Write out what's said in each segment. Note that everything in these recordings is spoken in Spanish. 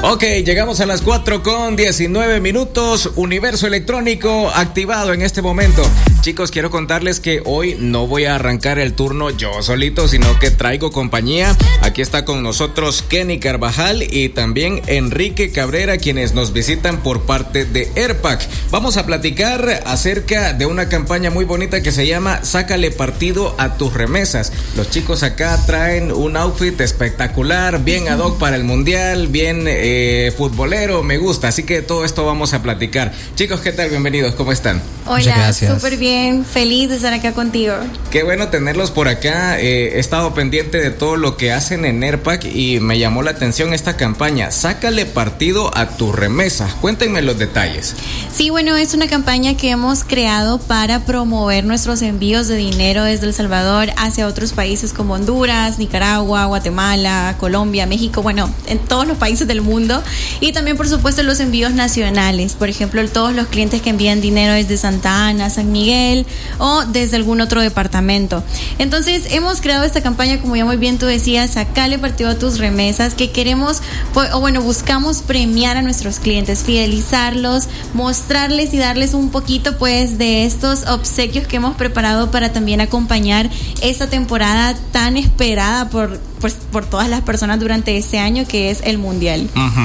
Ok, llegamos a las 4:19. Universo electrónico activado en este momento. Chicos, quiero contarles que hoy no voy a arrancar el turno yo solito, sino que traigo compañía. Aquí está con nosotros Kenny Carvajal y también Enrique Cabrera, quienes nos visitan por parte de Airpack. Vamos a platicar acerca de una campaña muy bonita que se llama Sácale partido a tus remesas. Los chicos acá traen un outfit espectacular, bien ad hoc para el mundial, bien futbolero, me gusta, así que todo esto vamos a platicar. Chicos, ¿qué tal? Bienvenidos, ¿cómo están? Hola, súper bien, feliz de estar acá contigo. Qué bueno tenerlos por acá. He estado pendiente de todo lo que hacen en Airpack y me llamó la atención esta campaña, Sácale partido a tus remesas. Cuéntenme los detalles. Sí, bueno, es una campaña que hemos creado para promover nuestros envíos de dinero desde El Salvador hacia otros países como Honduras, Nicaragua, Guatemala, Colombia, México, bueno, en todos los países del mundo. Y también, por supuesto, los envíos nacionales. Por ejemplo, todos los clientes que envían dinero desde Santa Ana, San Miguel o desde algún otro departamento. Entonces, hemos creado esta campaña, como ya muy bien tú decías, Sácale partido a tus remesas, que queremos, buscamos premiar a nuestros clientes, fidelizarlos, mostrarles y darles un poquito, pues, de estos obsequios que hemos preparado para también acompañar esta temporada tan esperada por todas las personas durante este año, que es el Mundial.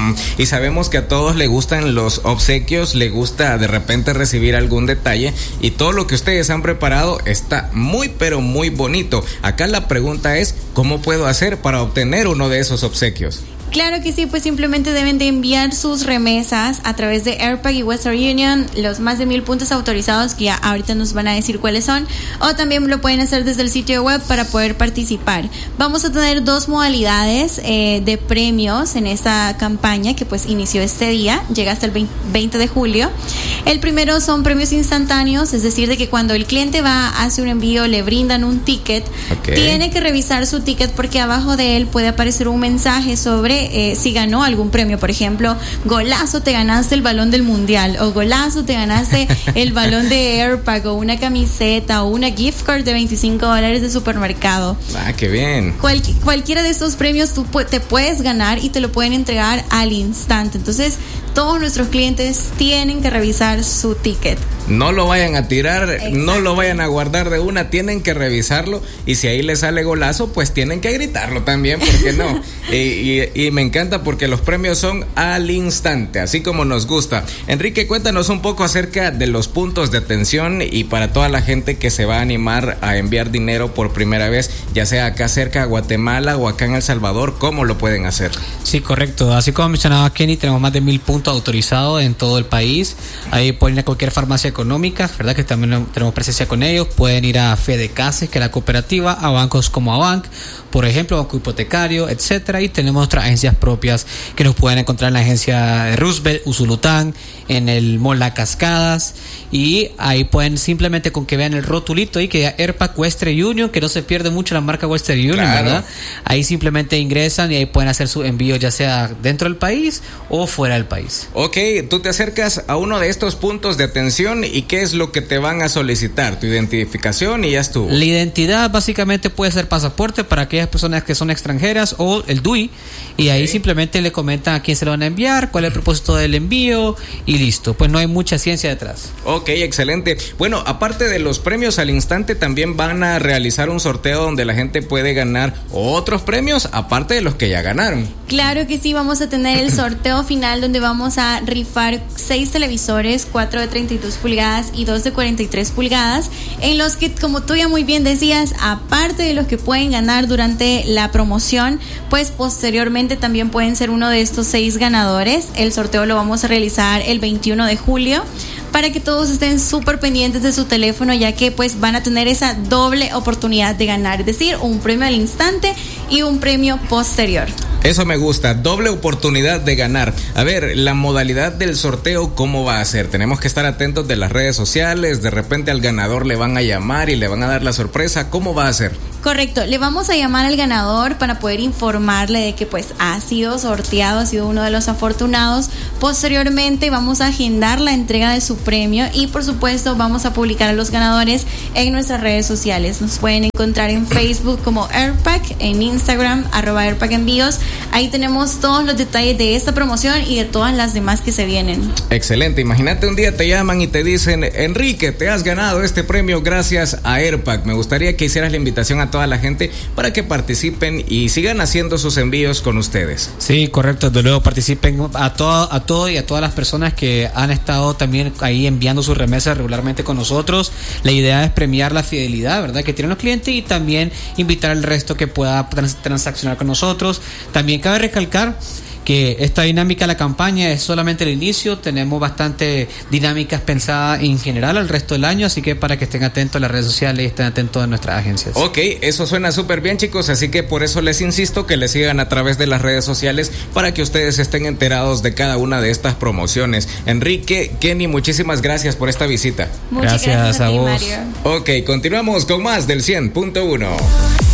Y sabemos que a todos les gustan los obsequios, les gusta de repente recibir algún detalle, y todo lo que ustedes han preparado está muy pero muy bonito. Acá la pregunta es, ¿cómo puedo hacer para obtener uno de esos obsequios? Claro que sí, pues simplemente deben de enviar sus remesas a través de Airpack y Western Union, los más de 1,000 puntos autorizados que ya ahorita nos van a decir cuáles son, o también lo pueden hacer desde el sitio web para poder participar. Vamos a tener dos modalidades de premios en esta campaña que pues inició este día, llega hasta el 20 de julio. El primero son premios instantáneos, es decir, de que cuando el cliente va, hace un envío, le brindan un ticket, tiene que revisar su ticket porque abajo de él puede aparecer un mensaje sobre si ganó algún premio. Por ejemplo, golazo, te ganaste el balón del mundial, o golazo, te ganaste el balón de Airpack, o una camiseta, o una gift card de $25 de supermercado. Qué bien. Cualquiera de estos premios tú te puedes ganar y te lo pueden entregar al instante. Entonces, todos nuestros clientes tienen que revisar su ticket. No lo vayan a tirar, no lo vayan a guardar de una, tienen que revisarlo, y si ahí les sale golazo, pues tienen que gritarlo también, ¿por qué no? Y me encanta porque los premios son al instante, así como nos gusta. Enrique, cuéntanos un poco acerca de los puntos de atención y para toda la gente que se va a animar a enviar dinero por primera vez, ya sea acá cerca de Guatemala o acá en El Salvador, ¿cómo lo pueden hacer? Sí, correcto. Así como mencionaba Kenny, tenemos más de 1,000 puntos autorizados en todo el país. Ahí pueden ir a cualquier farmacia económica, ¿verdad? Que también tenemos presencia con ellos. Pueden ir a Fedecases, que es la cooperativa, a bancos como Abanc, por ejemplo, Banco Hipotecario, etcétera. Y tenemos otras agencias propias que nos pueden encontrar en la agencia de Roosevelt, Usulután, en el Mall La Cascadas, y ahí pueden simplemente con que vean el rotulito ahí que diga Airpack Western Union, que no se pierde mucho la marca Western Union, claro, ¿verdad? Ahí simplemente ingresan y ahí pueden hacer su envío, ya sea dentro del país o fuera del país. Ok, tú te acercas a uno de estos puntos de atención y ¿qué es lo que te van a solicitar? Tu identificación y ya estuvo. La identidad básicamente puede ser pasaporte para aquellas personas que son extranjeras, o el DUI, y ahí simplemente le comentan a quién se lo van a enviar, cuál es el propósito del envío y listo. Pues no hay mucha ciencia detrás. Ok, excelente. Bueno, aparte de los premios al instante, también van a realizar un sorteo donde la gente puede ganar otros premios aparte de los que ya ganaron. Claro que sí, vamos a tener el sorteo final donde vamos a rifar 6 televisores, 4 de 32 pulgadas y 2 de 43 pulgadas, en los que, como tú ya muy bien decías, aparte de los que pueden ganar durante la promoción, pues posteriormente también pueden ser uno de estos 6 ganadores. El sorteo lo vamos a realizar el 21 de julio para que todos estén súper pendientes de su teléfono, ya que pues van a tener esa doble oportunidad de ganar, es decir, un premio al instante y un premio posterior. Eso me gusta, doble oportunidad de ganar. A ver, la modalidad del sorteo, ¿cómo va a ser? Tenemos que estar atentos de las redes sociales, de repente al ganador le van a llamar y le van a dar la sorpresa, ¿cómo va a ser? Correcto, le vamos a llamar al ganador para poder informarle de que pues ha sido sorteado, ha sido uno de los afortunados. Posteriormente vamos a agendar la entrega de su premio y por supuesto vamos a publicar a los ganadores en nuestras redes sociales. Nos pueden encontrar en Facebook como Airpack, en Instagram, @AirPackEnvíos. Ahí tenemos todos los detalles de esta promoción y de todas las demás que se vienen. Excelente. Imagínate un día te llaman y te dicen: Enrique, te has ganado este premio gracias a AirPack. Me gustaría que hicieras la invitación a toda la gente para que participen y sigan haciendo sus envíos con ustedes. Sí, correcto. De luego participen a todo y a todas las personas que han estado también ahí enviando sus remesas regularmente con nosotros. La idea es premiar la fidelidad, ¿verdad?, que tienen los clientes, y también invitar al resto que pueda transaccionar con nosotros. También cabe recalcar que esta dinámica de la campaña es solamente el inicio. Tenemos bastante dinámicas pensadas en general al resto del año, así que para que estén atentos a las redes sociales y estén atentos a nuestras agencias. Ok, eso suena súper bien, chicos, así que por eso les insisto que les sigan a través de las redes sociales para que ustedes estén enterados de cada una de estas promociones. Enrique, Kenny, muchísimas gracias por esta visita. Muchas gracias a ti, vos. Mario. Ok, continuamos con más del 100.1.